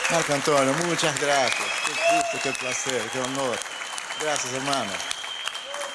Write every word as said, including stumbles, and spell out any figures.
Marco Antonio, muchas gracias. Qué gusto, qué placer, qué honor. Gracias, hermano.